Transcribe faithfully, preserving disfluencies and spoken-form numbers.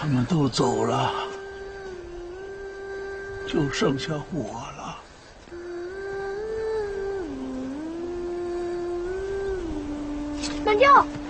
他们都走了，就剩下我了。 南舅。